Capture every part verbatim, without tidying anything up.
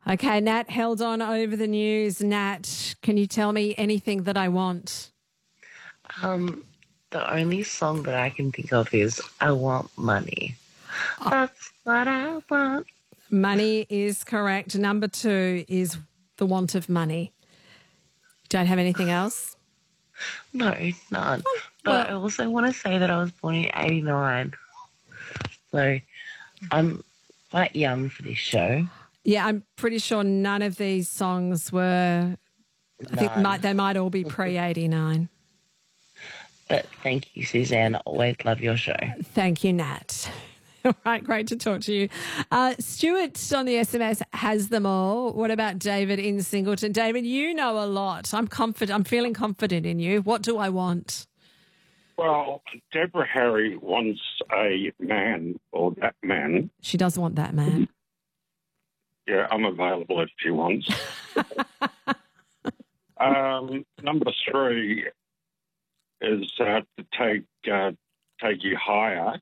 Okay, Nat held on over the news. Nat, can you tell me anything that I want? Um, the only song that I can think of is I Want Money. That's what I want. Money is correct. Number two is the want of money. Don't have anything else? No, none. But I Well, also want to say that I was born in eighty-nine. So I'm quite young for this show. yeah, I'm pretty sure none of these songs were, I think might, None. they might all be pre eighty-nine. But thank you, Suzanne. Always love your show. Thank you, Nat. All right, great to talk to you. Uh, Stuart on the S M S has them all. What about David in Singleton? David, you know a lot. I'm confident. I'm feeling confident in you. What do I want? Well, Deborah Harry wants a man or that man. She does want that man. Yeah, I'm available if she wants. um, number three is uh, to take uh, take you higher.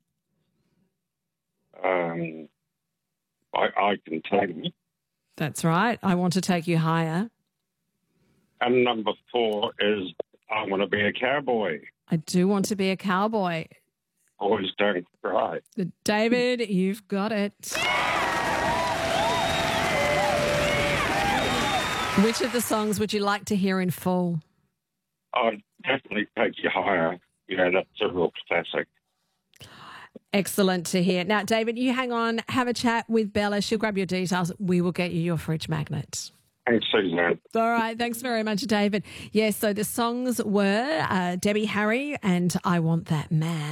Um, I, I can take you. That's right. I want to take you higher. And number four is I want to be a cowboy. I do want to be a cowboy. Always don't cry. David, you've got it. Which of the songs would you like to hear in full? I'd definitely take you higher. Yeah, that's a real classic. Excellent to hear. Now, David, you hang on, have a chat with Bella. She'll grab your details. We will get you your fridge magnet. Thanks, Suzanne. All right. Thanks very much, David. Yes, so the songs were uh, Debbie Harry and I Want That Man.